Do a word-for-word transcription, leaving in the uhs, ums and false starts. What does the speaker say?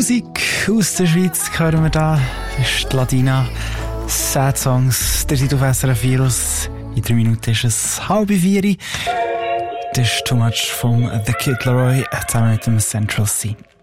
Musik aus der Schweiz hören wir da. Das ist die Ladina. Sad Songs. Der seid auf S R F Virus. In drei Minuten ist es halb vier. Das ist Too Much von The Kid Laroi zusammen mit dem Central C.